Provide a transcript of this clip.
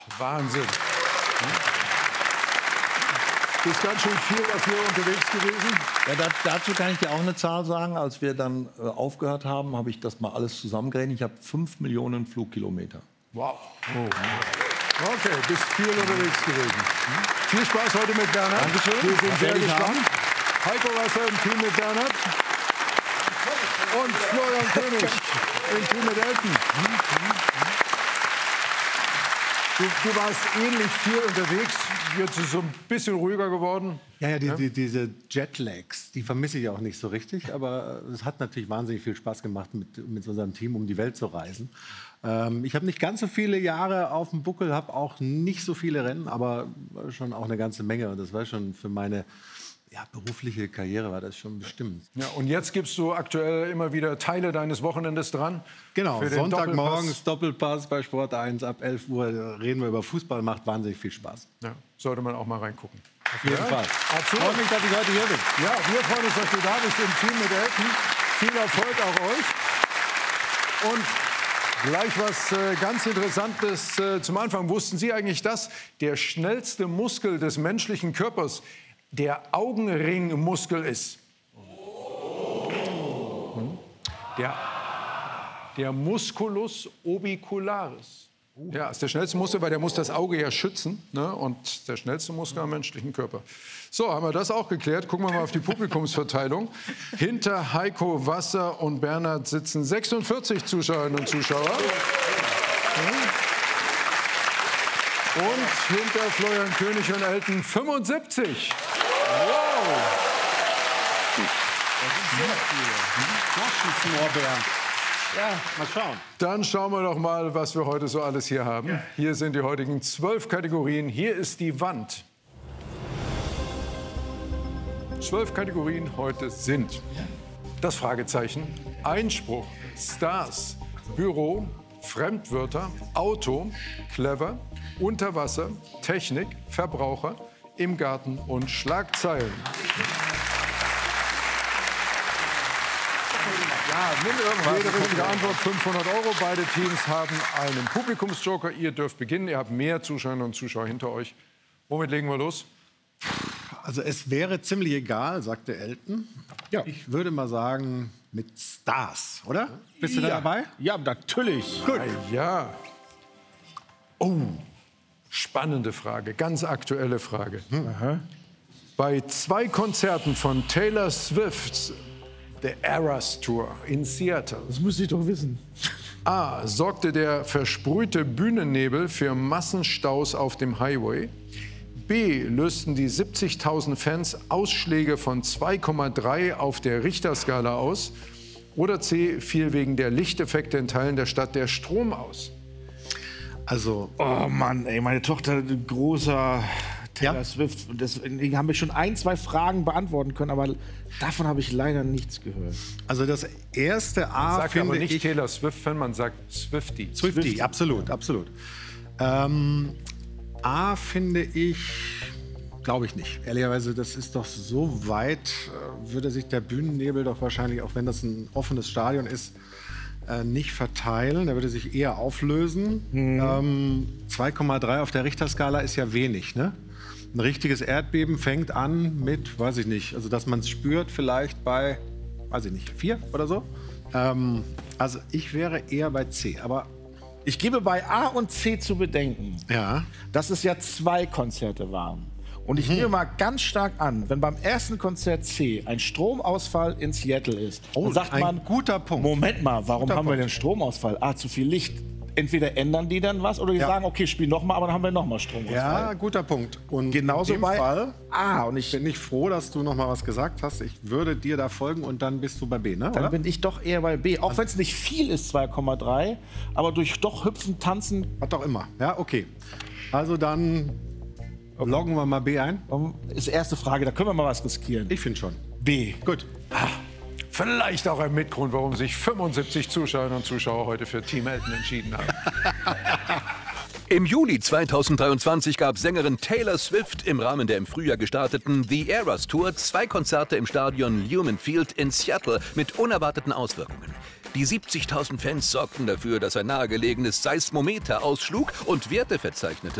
Wahnsinn. Du bist ganz schön viel dafür unterwegs gewesen. Ja, dazu kann ich dir auch eine Zahl sagen. Als wir dann aufgehört haben, habe ich das mal alles zusammengerechnet. Ich habe 5 Millionen Flugkilometer. Wow. Oh. Okay, bist viel unterwegs gewesen. Viel Spaß heute mit Bernhard. Dankeschön. Wir sind sehr Danke. gespannt. Heiko Wasser im Team mit Bernhard. Und Florian König im Team mit Elton. Du warst ähnlich viel unterwegs, jetzt ist es so ein bisschen ruhiger geworden. Ja, diese Jetlags, die vermisse ich auch nicht so richtig. Aber es hat natürlich wahnsinnig viel Spaß gemacht, mit unserem Team um die Welt zu reisen. Ich habe nicht ganz so viele Jahre auf dem Buckel, habe auch nicht so viele Rennen, aber schon auch eine ganze Menge. Und das war schon für meine berufliche Karriere war das schon bestimmt. Ja, und jetzt gibst du aktuell immer wieder Teile deines Wochenendes dran. Genau, Sonntagmorgens Doppelpass bei Sport 1 ab 11 Uhr reden wir über Fußball, macht wahnsinnig viel Spaß. Ja, sollte man auch mal reingucken. Auf jeden Fall. Absolut. Freue mich, dass ich heute hier bin. Ja, wir freuen uns, dass du da bist im Team mit Elton. Viel Erfolg auch euch. Und gleich was ganz Interessantes zum Anfang. Wussten Sie eigentlich, dass der schnellste Muskel des menschlichen Körpers der Augenringmuskel ist? Der Musculus orbicularis. Ja, ist der schnellste Muskel, weil der muss das Auge ja schützen. Ne? Und der schnellste Muskel am menschlichen Körper. So, haben wir das auch geklärt. Gucken wir mal auf die Publikumsverteilung. Hinter Heiko Wasser und Bernhard sitzen 46 Zuschauerinnen und Zuschauer. Und hinter Florian König und Elton 75. Wow. Ja, mal schauen. Dann schauen wir doch mal, was wir heute so alles hier haben. Hier sind die heutigen 12 Kategorien. Hier ist die Wand. 12 Kategorien heute sind das Fragezeichen, Einspruch, Stars, Büro, Fremdwörter, Auto, Clever, Unterwasser, Technik, Verbraucher, im Garten und Schlagzeilen. Jede richtige Antwort 500 €. Beide Teams haben einen Publikumsjoker. Ihr dürft beginnen. Ihr habt mehr Zuschauerinnen und Zuschauer hinter euch. Womit legen wir los? Also es wäre ziemlich egal, sagte Elton. Ja. Ich würde mal sagen, mit Stars, oder? Bist du da dabei? Ja, natürlich. Gut. Ja. Oh, spannende Frage, ganz aktuelle Frage. Bei 2 Konzerten von Taylor Swift's The Eras Tour in Seattle. Das müsste ich doch wissen. A. Sorgte der versprühte Bühnennebel für Massenstaus auf dem Highway. B. Lösten die 70.000 Fans Ausschläge von 2,3 auf der Richterskala aus. Oder C. Fiel wegen der Lichteffekte in Teilen der Stadt der Strom aus. Also, Oh Mann, ey, meine Tochter, großer Taylor Swift. Deswegen haben wir schon 1, 2 Fragen beantworten können, aber davon habe ich leider nichts gehört. also das erste A Sagt finde aber nicht ich... Taylor Swift-Fan, man sagt Swiftie. Swiftie, absolut, absolut. A finde ich, glaube ich nicht. Ehrlicherweise, das ist doch so weit, würde sich der Bühnennebel doch wahrscheinlich, auch wenn das ein offenes Stadion ist, nicht verteilen. Der würde sich eher auflösen. 2,3 auf der Richterskala ist ja wenig, ne? Ein richtiges Erdbeben fängt an mit, weiß ich nicht, also dass man es spürt vielleicht bei, weiß ich nicht, 4 oder so. Also ich wäre eher bei C, aber... Ich gebe bei A und C zu bedenken, Ja. dass es ja 2 Konzerte waren. Und ich nehme mal ganz stark an, wenn beim ersten Konzert C ein Stromausfall in Seattle ist, dann sagt ein man, guter Punkt. Moment mal, warum Guter haben wir Punkt. den Stromausfall? Ah, zu viel Licht. Entweder ändern die dann was oder die sagen, okay, spiel noch mal, aber dann haben wir noch mal Stromausfall. Ja, guter Punkt. Und Genauso in dem bei Fall A. Und ich, bin ich froh, dass du noch mal was gesagt hast. Ich würde dir da folgen und dann bist du bei B, ne? dann Oder? bin ich doch eher bei B. Auch wenn es nicht viel ist, 2,3, aber durch doch Hüpfen, Tanzen. Was auch immer. Ja, okay. Also dann loggen wir mal B ein. Ist die erste Frage, da können wir mal was riskieren. Ich finde schon. B. Gut. Vielleicht auch ein Mitgrund, warum sich 75 Zuschauerinnen und Zuschauer heute für Team Elton entschieden haben. Im Juli 2023 gab Sängerin Taylor Swift im Rahmen der im Frühjahr gestarteten The Eras Tour 2 Konzerte im Stadion Lumen Field in Seattle mit unerwarteten Auswirkungen. Die 70.000 Fans sorgten dafür, dass ein nahegelegenes Seismometer ausschlug und Werte verzeichnete.